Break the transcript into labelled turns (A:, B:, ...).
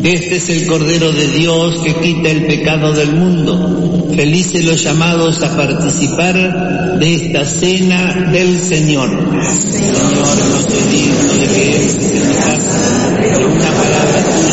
A: Este es el Cordero de Dios que quita el pecado del mundo. Felices los llamados a participar de esta cena del Señor. Señor,